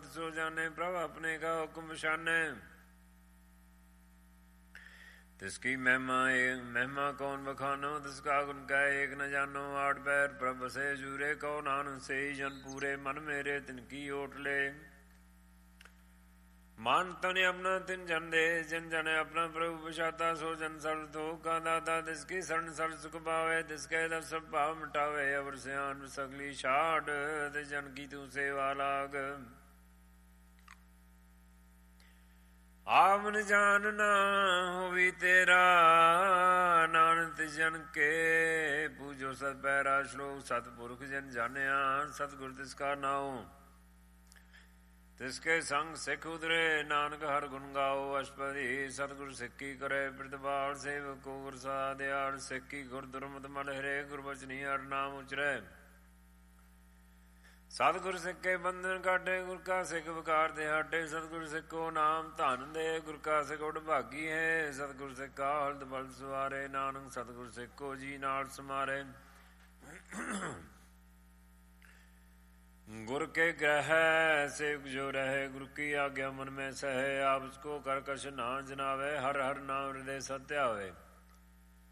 होत सो जाने, प्रभ अपने का हुक्म शाने। तिसकी महिमा कौन बखानो, तिसका गुण कह एक न जानो। आठ पैर प्रभ से जूरे, कौ नानक से ही जन पूरे। मन मेरे तिनकी ओट ले, मान तन अपना तिन जन दे। जिन जन अपना प्रभु बचाता, सो जन सर्व थोक का दाता। तिसकी शरण सर्व सुख पावे, तिसके दर सब भाव मिटावे। अवर सियान सगली छाट, तिस जन की तू सेवा लाग। आवन जानना होवी तेरा, नानक तिस जन के पूजो सत पैरा। श्लोक सतपुरख जन जानिया, सतगुर तिसका नाओ। तिसके संग सिख उतरे, नानक हर गुण गाओ। अष्टपदी सतगुर सिक्की करे, प्रतिपाल सेवक को गुर सा दयाल। सिक्की गुर दुर्मत मन हरे, गुरबचनी हर नाम उचरे। सतगुर सिक्के बंधन काटे, गुर का सिख विकार ते हटे। सतगुर सिक्को नाम धन दे, गुर का सिख उड भागी है। सतगुर सिक्का हलद बल सुवारे, नानक सतगुर सिक्को जी नाल समारे। गुर के ग्रह सेवक जो रहे, गुरु की आज्ञा मन में सहे। आप उसको कर कश ना जनावे, हर हर नाम हृदय सत्य आवे।